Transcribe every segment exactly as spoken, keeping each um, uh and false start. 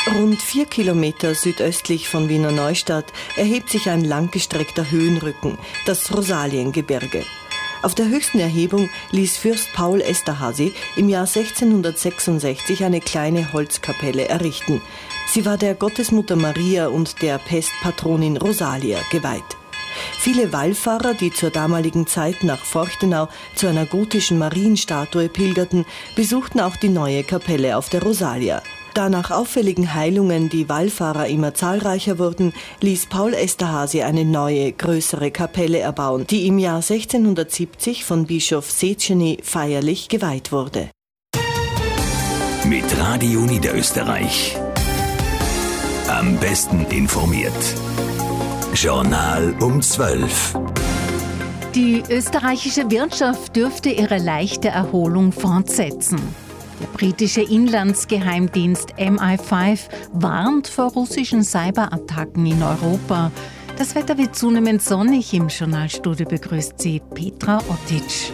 Rund vier Kilometer südöstlich von Wiener Neustadt erhebt sich ein langgestreckter Höhenrücken, das Rosaliengebirge. Auf der höchsten Erhebung ließ Fürst Paul Esterházy im Jahr sechzehnhundertsechsundsechzig eine kleine Holzkapelle errichten. Sie war der Gottesmutter Maria und der Pestpatronin Rosalia geweiht. Viele Wallfahrer, die zur damaligen Zeit nach Forchtenau zu einer gotischen Marienstatue pilgerten, besuchten auch die neue Kapelle auf der Rosalia. Da nach auffälligen Heilungen die Wallfahrer immer zahlreicher wurden, ließ Paul Esterházy eine neue, größere Kapelle erbauen, die im Jahr sechzehnhundertsiebzig von Bischof Széchenyi feierlich geweiht wurde. Mit Radio Niederösterreich. Am besten informiert. Journal um zwölf. Die österreichische Wirtschaft dürfte ihre leichte Erholung fortsetzen. Der britische Inlandsgeheimdienst M I fünf warnt vor russischen Cyberattacken in Europa. Das Wetter wird zunehmend sonnig. Im Journalstudio begrüßt sie Petra Ottic.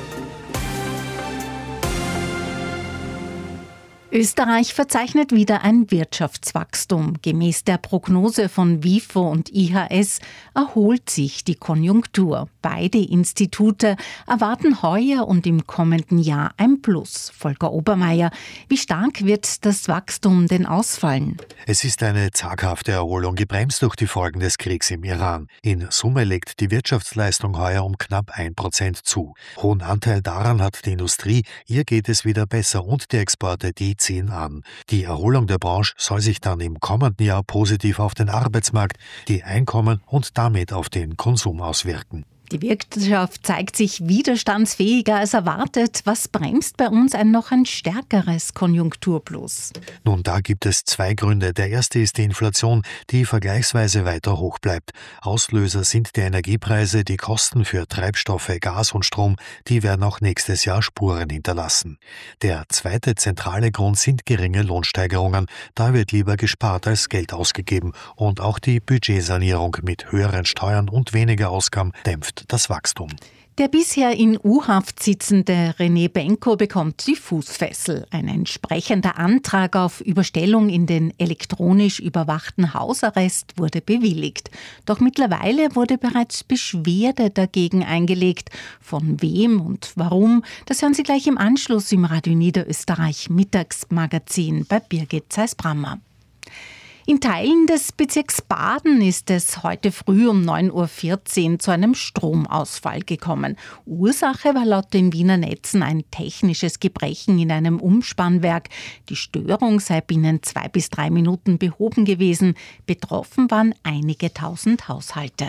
Österreich verzeichnet wieder ein Wirtschaftswachstum. Gemäß der Prognose von WIFO und I H S erholt sich die Konjunktur. Beide Institute erwarten heuer und im kommenden Jahr ein Plus. Volker Obermeier, wie stark wird das Wachstum denn ausfallen? Es ist eine zaghafte Erholung, gebremst durch die Folgen des Kriegs im Iran. In Summe legt die Wirtschaftsleistung heuer um knapp ein Prozent zu. Hohen Anteil daran hat die Industrie, ihr geht es wieder besser und die Exporte, die ziehen an. Die Erholung der Branche soll sich dann im kommenden Jahr positiv auf den Arbeitsmarkt, die Einkommen und damit auf den Konsum auswirken. Die Wirtschaft zeigt sich widerstandsfähiger als erwartet. Was bremst bei uns ein noch ein stärkeres Konjunkturplus? Nun, da gibt es zwei Gründe. Der erste ist die Inflation, die vergleichsweise weiter hoch bleibt. Auslöser sind die Energiepreise, die Kosten für Treibstoffe, Gas und Strom, die werden auch nächstes Jahr Spuren hinterlassen. Der zweite zentrale Grund sind geringe Lohnsteigerungen. Da wird lieber gespart als Geld ausgegeben. Und auch die Budgetsanierung mit höheren Steuern und weniger Ausgaben dämpft das Wachstum. Der bisher in U-Haft sitzende René Benko bekommt die Fußfessel. Ein entsprechender Antrag auf Überstellung in den elektronisch überwachten Hausarrest wurde bewilligt. Doch mittlerweile wurde bereits Beschwerde dagegen eingelegt. Von wem und warum, das hören Sie gleich im Anschluss im Radio Niederösterreich Mittagsmagazin bei Birgit Zeiss-Brammer. In Teilen des Bezirks Baden ist es heute früh um neun Uhr vierzehn zu einem Stromausfall gekommen. Ursache war laut den Wiener Netzen ein technisches Gebrechen in einem Umspannwerk. Die Störung sei binnen zwei bis drei Minuten behoben gewesen. Betroffen waren einige tausend Haushalte.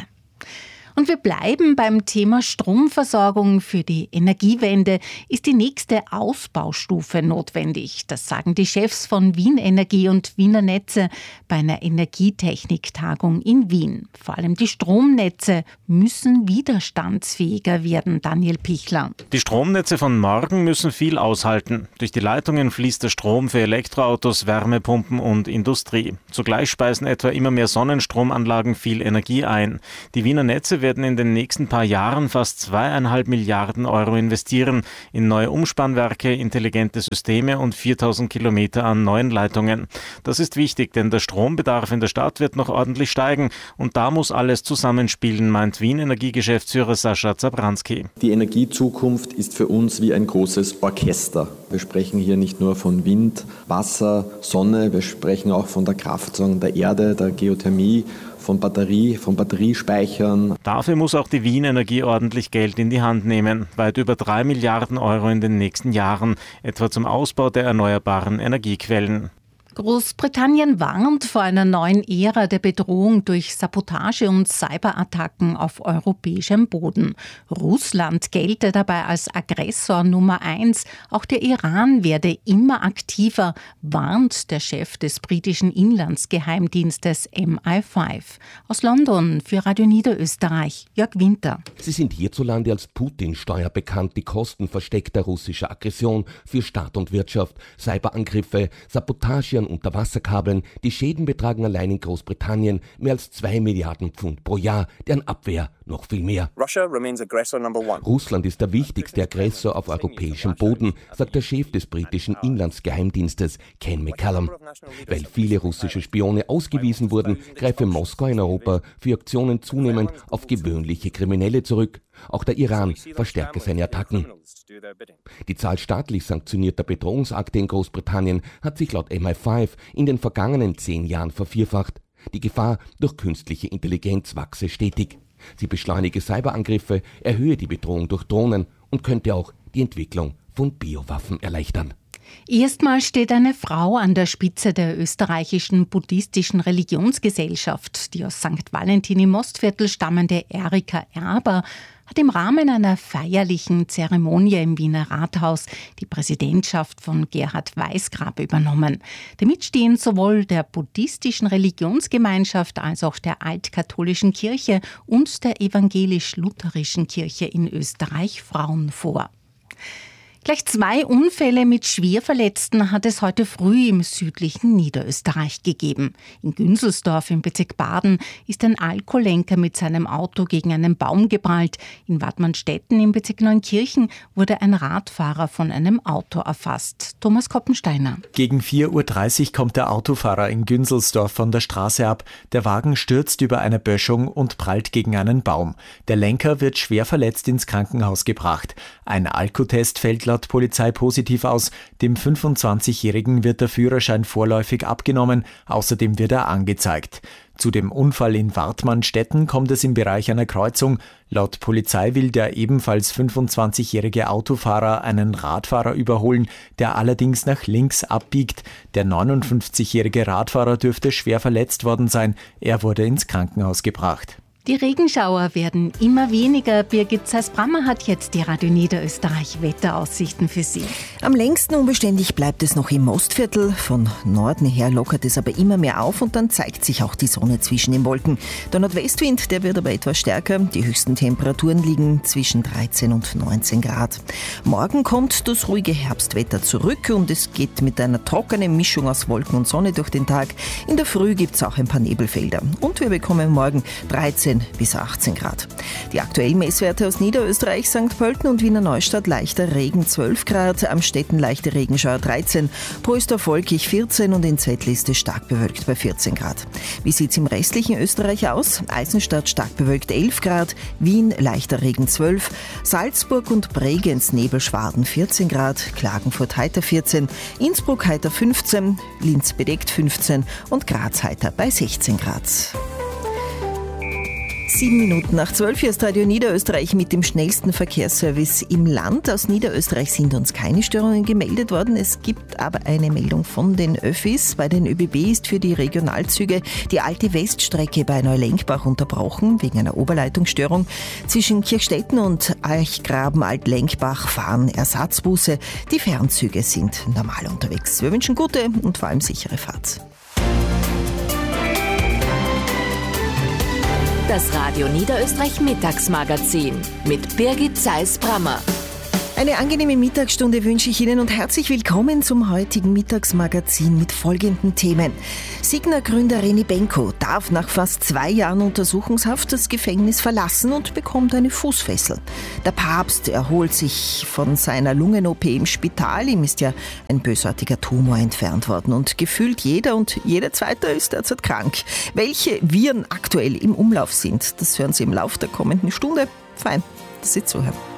Und wir bleiben beim Thema Stromversorgung. Für die Energiewende ist die nächste Ausbaustufe notwendig. Das sagen die Chefs von Wien Energie und Wiener Netze bei einer Energietechniktagung in Wien. Vor allem die Stromnetze müssen widerstandsfähiger werden. Daniel Pichler. Die Stromnetze von morgen müssen viel aushalten. Durch die Leitungen fließt der Strom für Elektroautos, Wärmepumpen und Industrie. Zugleich speisen etwa immer mehr Sonnenstromanlagen viel Energie ein. Die Wiener Netze werden in den nächsten paar Jahren fast zweieinhalb Milliarden Euro investieren in neue Umspannwerke, intelligente Systeme und viertausend Kilometer an neuen Leitungen. Das ist wichtig, denn der Strombedarf in der Stadt wird noch ordentlich steigen und da muss alles zusammenspielen, meint Wien Energiegeschäftsführer Sascha Zabranski. Die Energiezukunft ist für uns wie ein großes Orchester. Wir sprechen hier nicht nur von Wind, Wasser, Sonne, wir sprechen auch von der Kraft der Erde, der Geothermie, von Batterie, von Batteriespeichern. Dafür muss auch die Wien Energie ordentlich Geld in die Hand nehmen. Weit über drei Milliarden Euro in den nächsten Jahren, etwa zum Ausbau der erneuerbaren Energiequellen. Großbritannien warnt vor einer neuen Ära der Bedrohung durch Sabotage und Cyberattacken auf europäischem Boden. Russland gelte dabei als Aggressor Nummer eins. Auch der Iran werde immer aktiver, warnt der Chef des britischen Inlandsgeheimdienstes M I fünf. Aus London für Radio Niederösterreich, Jörg Winter. Sie sind hierzulande als Putin-Steuer bekannt, die Kosten versteckter russischer Aggression für Staat und Wirtschaft, Cyberangriffe, Sabotage an Unterwasserkabeln. Die Schäden betragen allein in Großbritannien mehr als zwei Milliarden Pfund pro Jahr, deren Abwehr noch viel mehr. Russland ist der wichtigste Aggressor auf europäischem Boden, sagt der Chef des britischen Inlandsgeheimdienstes, Ken McCallum. Weil viele russische Spione ausgewiesen wurden, greife Moskau in Europa für Aktionen zunehmend auf gewöhnliche Kriminelle zurück. Auch der Iran verstärke seine Attacken. Die Zahl staatlich sanktionierter Bedrohungsakte in Großbritannien hat sich laut M I fünf in den vergangenen zehn Jahren vervierfacht. Die Gefahr durch künstliche Intelligenz wachse stetig. Sie beschleunige Cyberangriffe, erhöhe die Bedrohung durch Drohnen und könnte auch die Entwicklung von Biowaffen erleichtern. Erstmal steht eine Frau an der Spitze der österreichischen buddhistischen Religionsgesellschaft. Die aus Sankt Valentin im Mostviertel stammende Erika Erber hat im Rahmen einer feierlichen Zeremonie im Wiener Rathaus die Präsidentschaft von Gerhard Weisgrab übernommen. Damit stehen sowohl der buddhistischen Religionsgemeinschaft als auch der altkatholischen Kirche und der evangelisch-lutherischen Kirche in Österreich Frauen vor. Gleich zwei Unfälle mit Schwerverletzten hat es heute früh im südlichen Niederösterreich gegeben. In Günzelsdorf im Bezirk Baden ist ein Alkoholenker mit seinem Auto gegen einen Baum geprallt. In Wattmannstetten im Bezirk Neunkirchen wurde ein Radfahrer von einem Auto erfasst. Thomas Koppensteiner. Gegen vier Uhr dreißig kommt der Autofahrer in Günzelsdorf von der Straße ab. Der Wagen stürzt über eine Böschung und prallt gegen einen Baum. Der Lenker wird schwer verletzt ins Krankenhaus gebracht. Ein Alkotest fällt laut Polizei positiv aus. Dem fünfundzwanzigjährigen wird der Führerschein vorläufig abgenommen. Außerdem wird er angezeigt. Zu dem Unfall in Wattmannstetten kommt es im Bereich einer Kreuzung. Laut Polizei will der ebenfalls fünfundzwanzigjährige Autofahrer einen Radfahrer überholen, der allerdings nach links abbiegt. Der neunundfünfzigjährige Radfahrer dürfte schwer verletzt worden sein. Er wurde ins Krankenhaus gebracht. Die Regenschauer werden immer weniger. Birgit Zeiss-Brammer hat jetzt die Radio Niederösterreich Wetteraussichten für Sie. Am längsten unbeständig bleibt es noch im Mostviertel. Von Norden her lockert es aber immer mehr auf und dann zeigt sich auch die Sonne zwischen den Wolken. Der Nordwestwind, der wird aber etwas stärker. Die höchsten Temperaturen liegen zwischen dreizehn und neunzehn Grad. Morgen kommt das ruhige Herbstwetter zurück und es geht mit einer trockenen Mischung aus Wolken und Sonne durch den Tag. In der Früh gibt es auch ein paar Nebelfelder. Und wir bekommen morgen dreizehn bis achtzehn Grad. Die aktuellen Messwerte aus Niederösterreich, Sankt Pölten und Wiener Neustadt: leichter Regen zwölf Grad, Amstetten leichte Regenschauer dreizehn, Pröstervolkich vierzehn und in Zettl ist es stark bewölkt bei vierzehn Grad. Wie sieht es im restlichen Österreich aus? Eisenstadt stark bewölkt elf Grad, Wien leichter Regen zwölf, Salzburg und Bregenz Nebelschwaden vierzehn Grad, Klagenfurt heiter vierzehn, Innsbruck heiter fünfzehn, Linz bedeckt fünfzehn und Graz heiter bei sechzehn Grad. Sieben Minuten nach zwölf, hier ist Radio Niederösterreich mit dem schnellsten Verkehrsservice im Land. Aus Niederösterreich sind uns keine Störungen gemeldet worden. Es gibt aber eine Meldung von den Öffis. Bei den ÖBB ist für die Regionalzüge die alte Weststrecke bei Neulenkbach unterbrochen, wegen einer Oberleitungsstörung. Zwischen Kirchstetten und Eichgraben-Altlenkbach fahren Ersatzbusse. Die Fernzüge sind normal unterwegs. Wir wünschen gute und vor allem sichere Fahrt. Das Radio Niederösterreich Mittagsmagazin mit Birgit Zeiss-Brammer. Eine angenehme Mittagsstunde wünsche ich Ihnen und herzlich willkommen zum heutigen Mittagsmagazin mit folgenden Themen. Signa-Gründer René Benko darf nach fast zwei Jahren Untersuchungshaft das Gefängnis verlassen und bekommt eine Fußfessel. Der Papst erholt sich von seiner Lungen-O P im Spital. Ihm ist ja ein bösartiger Tumor entfernt worden und gefühlt jeder und jeder Zweite ist derzeit krank. Welche Viren aktuell im Umlauf sind, das hören Sie im Laufe der kommenden Stunde. Fein, dass Sie zuhören.